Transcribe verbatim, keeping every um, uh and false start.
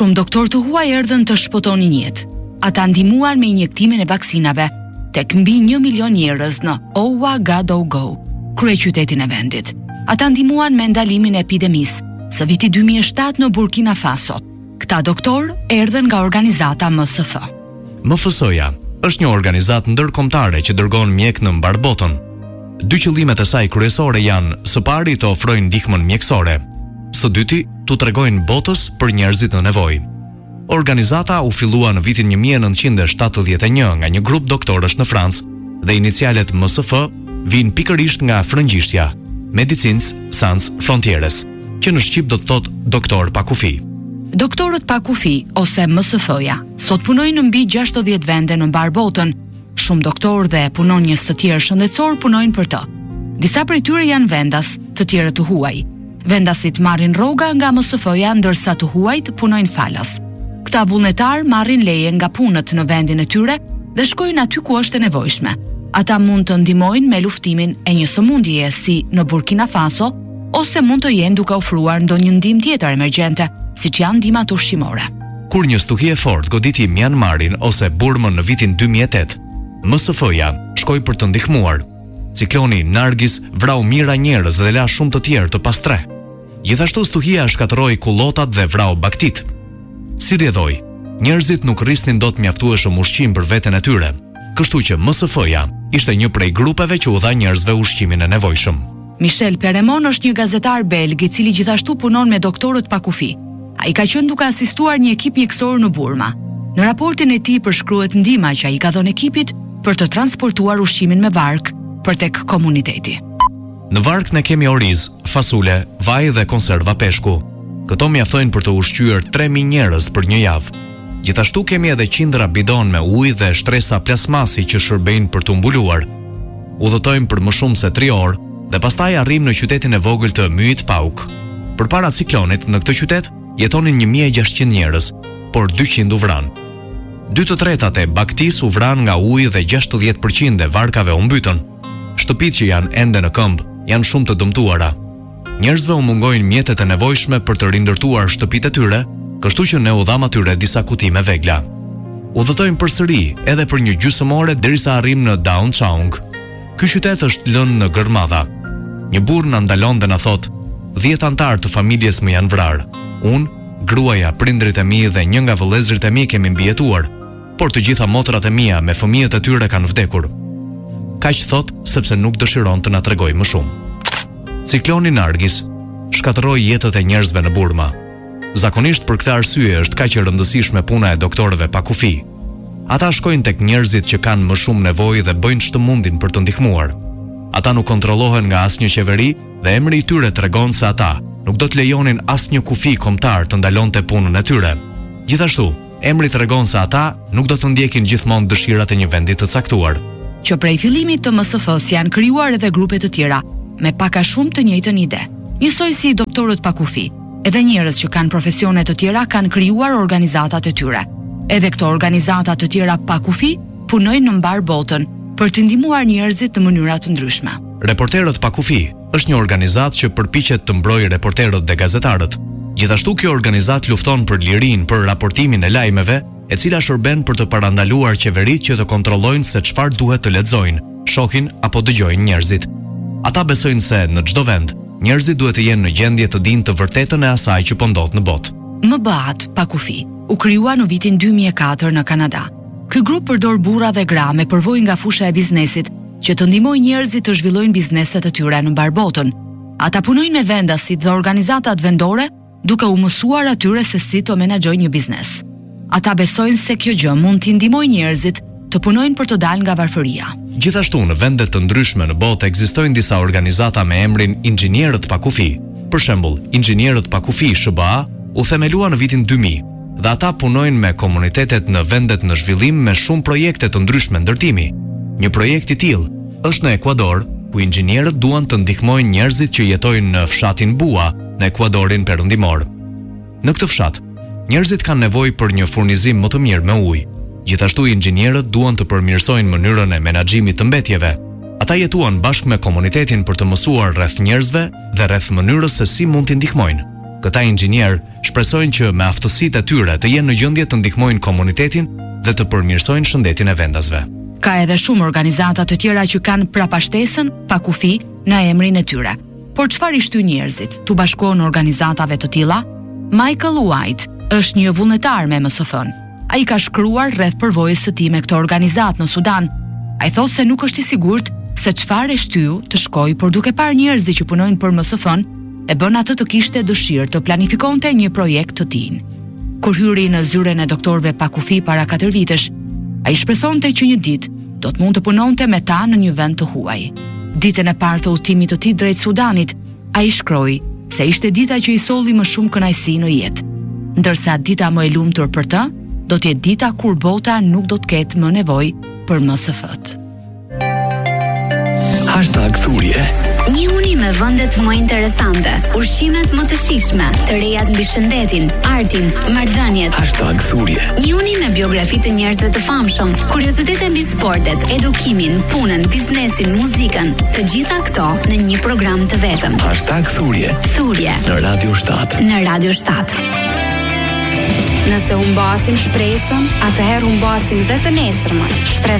Shumë doktor të huaj erdhën të shpëtonin jetë. Ata ndihmuan me injektimin e vaksinave tek mbi një milion njerëz në Ouagadougou, kryeqytetin e vendit. Ata ndihmuan me ndalimin e epidemisë së viti dy mijë e shtatë në Burkina Faso. Këta doktor erdhën nga organizata M S F. M F S-ja është një organizatë ndërkombëtare që dërgon mjek në mbar botën. Dy qëllimet e saj kryesore janë së pari të ofrojnë ndihmën mjekësore, së dyti t'u tregojnë botës për njerëzit në nevojë. Organizata u fillua në vitin një mijë e nëntëqind e shtatëdhjetë e një nga një grup doktorësh në Francë dhe inicialet M S F vijnë pikërisht nga frëngjishtja Médecins Sans Frontieres, që në shqip do të thotë doktor pa kufi. Doktorët pa kufi ose M S F-ja sot punojnë në mbi gjashtëdhjetë vende në mbar botën. Shumë doktorë dhe punonjës të tjerë shëndetësor punojnë për të. Disa prej tyre janë vendas, të tjerë të huaj. Vendasit marrin rroga nga M S F-ja ndërsa të huajt punojnë falas. Këta vullnetar marrin leje nga punët në vendin e tyre dhe shkojnë aty ku është e nevojshme. Ata mund të ndihmojnë me luftimin e një sëmundjeje si në Burkina Faso, ose mund të jenë duke ofruar ndonjë ndihmë tjetër emergjente, siç janë ndihmat ushqimore. Kur një stuhi e fortë goditi Myanmarin ose Burmën në vitin dy mijë e tetë, M S F-ja shkoi për të ndihmuar. Cikloni Nargis vrau mijëra njerëz dhe la shumë të tjerë të pastre. Gjithashtu stuhia shkatërroi kullotat dhe vrau baktit. Si rrjedhoi, njerëzit nuk rrisnin dot mjaftueshëm ushqim për veten e tyre, kështu që M S F-ja ishte një prej grupeve që u dha njerëzve ushqimin e nevojshëm. Michel Peremon është një gazetar belg i cili gjithashtu punon me doktorët pa kufi. Ai ka qenë duke asistuar një ekip mjekësor në Burma. Në raportin e tij përshkruhet ndihma që ai ka dhënë ekipit për të transportuar ushqimin me vark për tek komuniteti. Në vark ne kemi oriz, fasule, vaj dhe konserva peshku. Këto mjaftojnë për të ushqyer tre mijë njerëz për një javë. Gjithashtu kemi edhe qindra bidon me ujë dhe shtresa plasmasi që shërbejnë për të mbuluar. Udhëtojmë për më shumë se tre orë dhe pastaj arrim në qytetin e vogël të Myit Pauk. Përpara ciklonit në këtë qytet jetonin një mijë e gjashtëqind njerëz, por dyqind u vranë. Dy të tretat e baktis u vranë nga uji dhe gjashtëdhjetë përqind e varkave u mbytën. Shtëpitë që janë ende në këmbë janë shumë të dëmtuara. Njerëzve u mungojnë mjetet e nevojshme për të rindërtuar shtëpitë e tyre, kështu që ne u dham atyre disa kuti me vegla. Udhëtojmë përsëri edhe për një gjysmëore derisa arrim në Daun Chaung. Ky qytet është lënë në gërmadha. Një burr na ndalon dhe na thot: dhjetë antar të familjes më janë vrarë. Unë, gruaja, prindrit e mi dhe një nga vëllezërit e mi kemi mbijetuar, por të gjitha motrat e mia me fëmijët e tyre kanë vdekur. Kaq thot sepse nuk dëshiron të na tregojë më shumë. Cikloni Nargis shkatërroi jetët e njerëzve në Burma. Zakonisht për këtë arsye është kaq e rëndësishme puna e doktorëve pa kufi. Ata shkojnë tek njerëzit që kanë më shumë nevojë dhe bëjnë ç'të mundin për të ndihmuar. Ata nuk kontrollohen nga asnjë qeveri dhe emri i tyre tregon se ata nuk do të lejonin asnjë kufi kombëtar të ndalonte punën e tyre. Gjithashtu, emri tregon se ata nuk do të ndjekin gjithmonë dëshirat e një vendi të caktuar. Që prej fillimit të M S F-s janë krijuar edhe grupe të tjera me pak a shumë të njëjtën ide. Njësoj si doktorët pa kufi, edhe njerëz që kanë profesione të tjera kanë krijuar organizatat e tyre. Edhe këto organizata të tjera pa kufi punojnë në mbar botën për të ndihmuar njerëzit në mënyra të ndryshme. Reporterët pa kufi është një organizatë që përpiqet të mbrojë reporterët dhe gazetarët. Gjithashtu kjo organizatë lufton për lirinë, për raportimin e lajmeve, e cila shërben për të parandaluar qeveritë që të kontrollojnë se çfarë duhet të lexojnë, shohin apo dëgjojnë njerëzit. Ata besojnë se në çdo vend, njerëzit duhet të jenë në gjendje të dinë të vërtetën e asaj që po ndodh në botë. M B A-t pa kufi u krijua në vitin dy mijë e katër në Kanada. Ky grup përdor burra dhe gra me përvojë nga fusha e biznesit që të ndihmojnë njerëzit të zhvillojnë bizneset e tyre në mbar botën. Ata punojnë me vendasit dhe organizatat vendore duke u mësuar atyre se si të menaxhojnë një biznes. Ata besojnë se kjo gjë mund t'i ndihmojë njerëzit të punojnë për të dalë nga varfëria. Gjithashtu në vende të ndryshme në botë ekzistojnë disa organizata me emrin Inxhinierët pa kufi. Për shembull, Inxhinierët pa kufi S B A u themelua në vitin dy mijë dhe ata punojnë me komunitetet në vendet në zhvillim me shumë projekte të ndryshme ndërtimi. Një projekt i tillë është në Ekuador, ku inxhinierët duan të ndihmojnë njerëzit që jetojnë në fshatin Bua, në Ekuadorin perëndimor. Në këtë fshat, njerëzit kanë nevojë për një furnizim më të mirë me ujë. Gjithashtu inxhinierët duan të përmirësojnë mënyrën e menaxhimit të mbetjeve. Ata jetuan bashkë me komunitetin për të mësuar rreth njerëzve dhe rreth mënyrës se si mund t'i ndihmojnë. Këta inxhinier shpresojnë që me aftësitë e tyre të jenë në gjendje të ndihmojnë komunitetin dhe të përmirësojnë shëndetin e vendasve. Ka edhe shumë organizata të tjera që kanë prapashtesën pa kufi në emrin e tyre. Por çfarë i shtyn njerëzit tu bashkohen organizatave të tilla? Michael White është një vullnetar me M S F-n. Ai ka shkruar rreth përvojës së tij me këtë organizatë në Sudan. Ai thotë se nuk është i sigurt se çfarë e shtyu të shkojë, por duke parë njerëzit që punojnë për M S F-n, e bën atë të kishte dëshirë të planifikonte një projekt të tij. Kur hyri në zyren e doktorëve pa kufi para katër vitesh, ai shpresonte që një ditë do të mund të punonte me ta në një vend të huaj. Ditën e parë të udhëtimit të tij drejt Sudanit, ai shkroi se ishte dita që i solli më shumë kënaqësi në jetë, ndërsa dita më e lumtur për të do të jetë dita kur bota nuk do të ketë më nevojë për M S F-t. Hashtag Thurje. Një uni me vendet më interesante, ushqimet më të shijshme, të rejat mbi shëndetin, artin, marrëdhëniet. Hashtag Thurje. Një uni me biografi të njerëzve të famshëm, kuriozitete mbi sportet, edukimin, punën, biznesin, muzikën, të gjitha këto në një program të vetëm. Hashtag Thurje. Thurje. Në Radio shtat. Në Radio shtat. Nëse humbasim shpresën, atëherë humbasim dhe të nesërmën. Shpresë